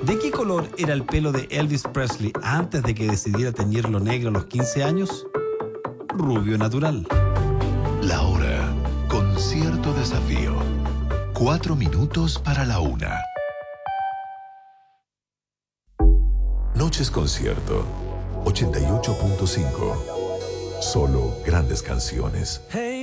¿De qué color era el pelo de Elvis Presley antes de que decidiera teñirlo negro a los 15 años? Rubio natural. La hora con cierto desafío. 4 minutos para la 1. Noches Concierto 88.5. Solo grandes canciones.